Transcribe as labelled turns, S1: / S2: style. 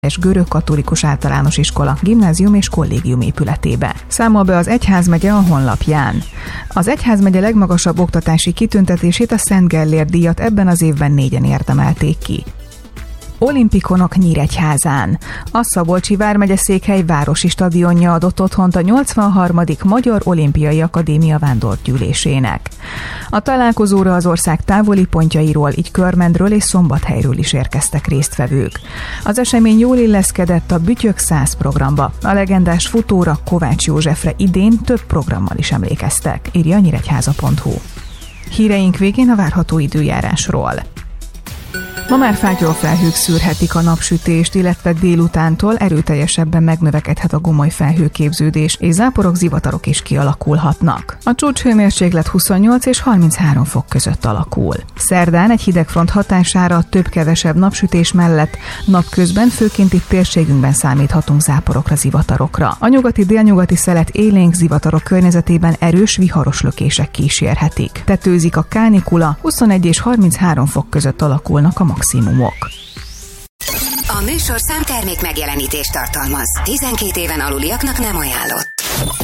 S1: görög-katolikus általános iskola, gimnázium és kollégium épületébe. Számol be az egyházmegye a honlapján. Az egyházmegye legmagasabb oktatási kitüntetését, a Szent Gellért díjat ebben az évben 4-en érdemelték ki. Olimpikonok Nyíregyházán. A Szabolcsi vármegye székhely városi stadionja adott otthont a 83. Magyar Olimpiai Akadémia vándorgyűlésének. A találkozóra az ország távoli pontjairól, így Körmendről és Szombathelyről is érkeztek résztvevők. Az esemény jól illeszkedett a Bütyök 100 programba. A legendás futóra, Kovács Józsefre idén több programmal is emlékeztek, írja a nyíregyháza.hu. Híreink végén a várható időjárásról. Ma már fátyol felhők szűrhetik a napsütést, illetve délutántól erőteljesebben megnövekedhet a gomoly felhőképződés, és záporok, zivatarok is kialakulhatnak. A csúcshőmérséklet 28 és 33 fok között alakul. Szerdán egy hidegfront hatására több-kevesebb napsütés mellett napközben főként itt térségünkben számíthatunk záporokra, zivatarokra. A nyugati-délnyugati szelet élénk zivatarok környezetében erős, viharos lökések kísérhetik. Tetőzik a kánikula, 21 és 33 fok között alakulnak a maximumok.
S2: A műsorszám termék megjelenítést tartalmaz. 12 éven aluliaknak nem ajánlott.